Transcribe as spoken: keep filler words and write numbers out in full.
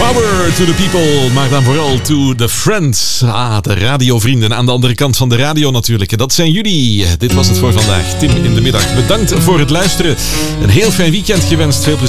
Power to the people, maar dan vooral to the friends. Ah, de radiovrienden aan de andere kant van de radio natuurlijk. Dat zijn jullie. Dit was het voor vandaag. Tim in de middag. Bedankt voor het luisteren. Een heel fijn weekend gewenst. Veel plezier.